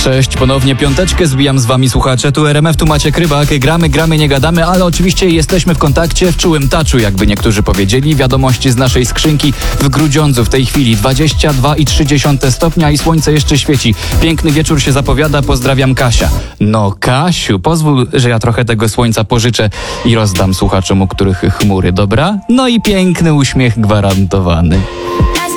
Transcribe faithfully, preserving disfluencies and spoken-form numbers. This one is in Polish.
Cześć, ponownie piąteczkę zbijam z wami, słuchacze. Tu R M F, tu macie Krybak. Gramy, gramy, nie gadamy, ale oczywiście jesteśmy w kontakcie, w czułym taczu, jakby niektórzy powiedzieli. Wiadomości z naszej skrzynki w Grudziądzu w tej chwili dwadzieścia dwa i trzy dziesiąte stopnia i słońce jeszcze świeci. Piękny wieczór się zapowiada, pozdrawiam, Kasia. No Kasiu, pozwól, że ja trochę tego słońca pożyczę i rozdam słuchaczom, u których chmury, dobra? No i piękny uśmiech gwarantowany.